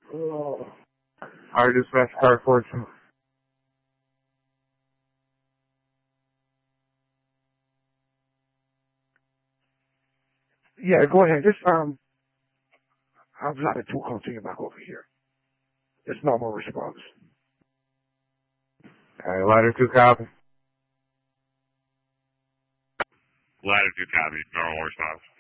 Oh. Alright, dispatch car 14. Yeah, go ahead. Just, I'm not a two continue back over here. There's no more response. Alright, ladder 2 copy. Ladder 2 copy, normal response.